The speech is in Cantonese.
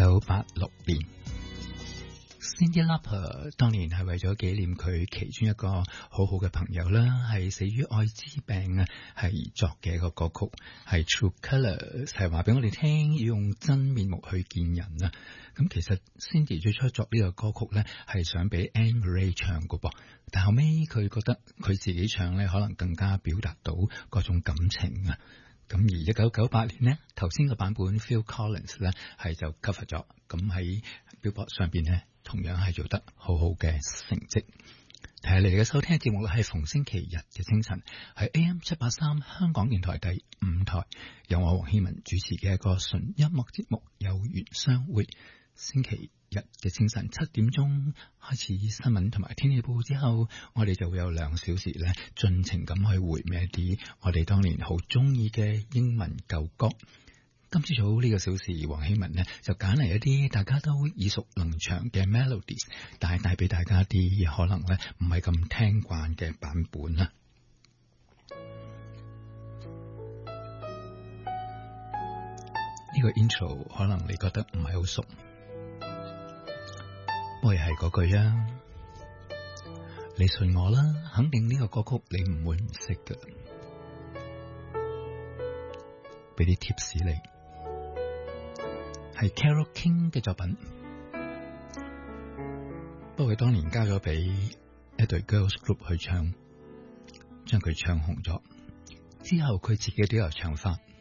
1986年。Cyndi Lauper 當年係為咗紀念佢其中一個好好嘅朋友啦，係死於艾滋病啊，係作嘅一個歌曲，係 True Colours， 係話俾我哋聽要用真面目去見人啊。咁其實 Cyndi 最初作呢個歌曲咧，係想俾 Anne Murray 唱嘅噃，但後尾佢覺得佢自己唱咧，可能更加表達到嗰種感情啊。咁而1998年呢，頭先個版本 Phil Collins 咧係就 cover 咗，咁喺 Billboard 上邊呢，同樣係做得好好嘅成績。睇下你哋嘅收聽節目係逢星期日嘅清晨，係 AM783 香港電台第5台，由我黃希文主持嘅一個純音樂節目，有緣相會。星期日嘅清晨7點鐘開始新聞同埋天氣報之後，我哋就會有2小時咧，盡情咁去回味一啲我哋當年好中意嘅英文舊歌。今朝早呢個小時，黃希文呢就揀嚟一啲大家都耳熟能詳嘅 melodies， 但係帶俾大家啲可能咧唔係咁聽慣嘅版本啦。呢個 intro 可能你覺得唔係好熟，不過係嗰句啊，你信我啦，肯定呢個歌曲你唔會唔識㗎。俾啲 tips 你，係 Carole King 嘅作品，不過佢當年交咗俾一隊 girls group 去唱，將佢唱紅咗。之後佢自己都有唱返。